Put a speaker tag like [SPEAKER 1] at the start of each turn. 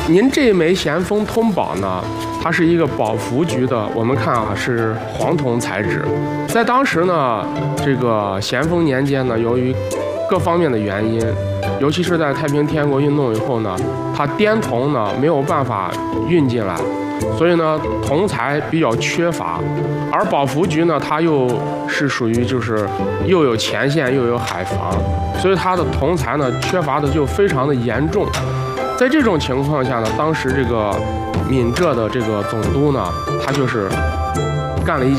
[SPEAKER 1] 您这枚咸丰通宝呢，它是一个保福局的，我们看啊是黄铜材质。在当时呢，这个咸丰年间呢，由于各方面的原因，尤其是在太平天国运动以后呢，它滇铜呢没有办法运进来，所以呢铜材比较缺乏。而保福局呢，它又是属于就是又有前线又有海防，所以它的铜材呢缺乏的就非常的严重。在这种情况下呢，当时这个闽浙的这个总督呢，他就是干了一件